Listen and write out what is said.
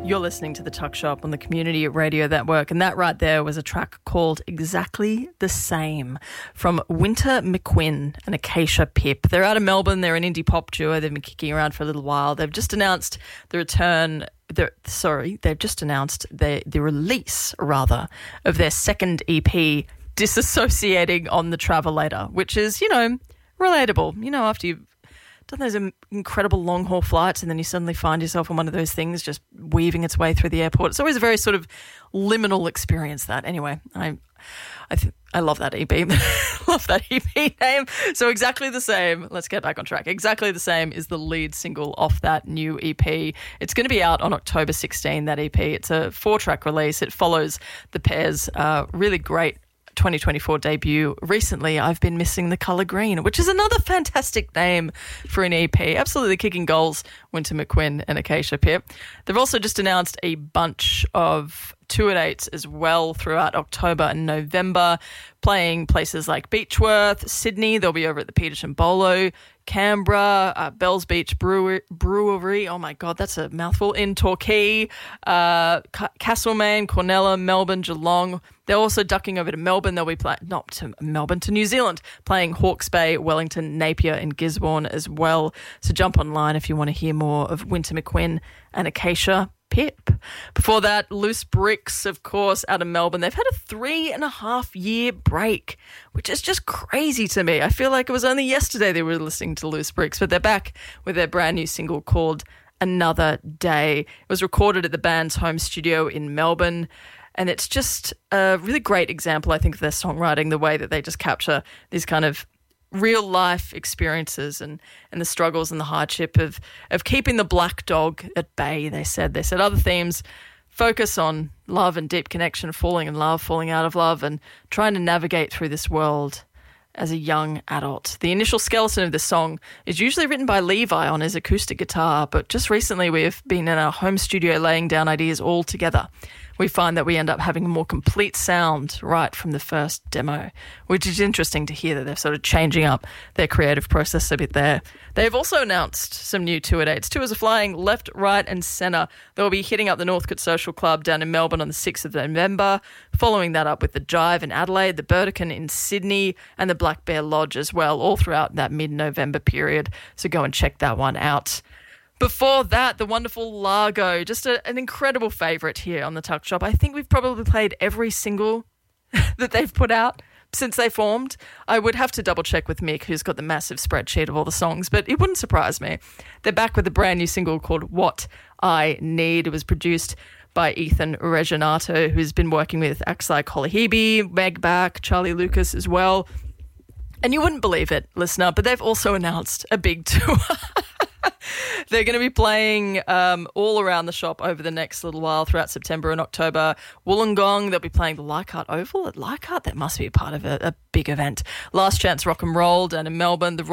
You're listening to The Tuck Shop on the Community Radio Network, and that right there was a track called Exactly the Same from Winter McQuinn and Acacia Pip. They're out of Melbourne. They're an indie pop duo. They've been kicking around for a little while. They've just announced the release of their second EP, Disassociating on the Travelator, which is, relatable. After you've done those incredible long-haul flights and then you suddenly find yourself on one of those things just weaving its way through the airport. It's always a very sort of liminal experience, that. Anyway, I love that EP. Love that EP name. So Exactly the Same. Let's get back on track. Exactly the Same is the lead single off that new EP. It's going to be out on October 16, that EP. It's a 4-track release. It follows the pair's really great 2024 debut. Recently, I've Been Missing the Colour Green, which is another fantastic name for an EP. Absolutely kicking goals, Winter McQuinn and Acacia Pip. They've also just announced a bunch of tour dates as well throughout October and November, playing places like Beechworth, Sydney. They'll be over at the Petersham Bolo, Canberra, Bells Beach Brewery. Oh my God, that's a mouthful. In Torquay, Castlemaine, Cornella, Melbourne, Geelong. They're also ducking over to Melbourne. They'll be to New Zealand, playing Hawke's Bay, Wellington, Napier and Gisborne as well. So jump online if you want to hear more of Winter McQuinn and Acacia Pip. Before that, Loose Bricks, of course, out of Melbourne. They've had a 3.5-year break, which is just crazy to me. I feel like it was only yesterday they were listening to Loose Bricks, but they're back with their brand new single called Another Day. It was recorded at the band's home studio in Melbourne, and it's just a really great example, I think, of their songwriting, the way that they just capture these kind of real life experiences and the struggles and the hardship of keeping the black dog at bay. They said other themes focus on love and deep connection, falling in love, falling out of love, and trying to navigate through this world as a young adult. The initial skeleton of this song is usually written by Levi on his acoustic guitar, but just recently we have been in our home studio laying down ideas all together. We find that we end up having a more complete sound right from the first demo, which is interesting to hear that they're sort of changing up their creative process a bit there. They've also announced some new tour dates. Tours are flying left, right and centre. They'll be hitting up the Northcote Social Club down in Melbourne on the 6th of November, following that up with the Jive in Adelaide, the Burdekin in Sydney and the Black Bear Lodge as well, all throughout that mid-November period. So go and check that one out. Before that, the wonderful Largo, just an incredible favourite here on the Tuck Shop. I think we've probably played every single that they've put out since they formed. I would have to double check with Mick, who's got the massive spreadsheet of all the songs, but it wouldn't surprise me. They're back with a brand new single called What I Need. It was produced by Ethan Reginato, who's been working with acts like Holly Hebe, Meg Back, Charlie Lucas as well. And you wouldn't believe it, listener, but they've also announced a big tour. They're going to be playing all around the shop over the next little while throughout September and October. Wollongong, they'll be playing the Leichhardt Oval at Leichhardt. That must be part of a big event. Last Chance Rock and Roll down in Melbourne. The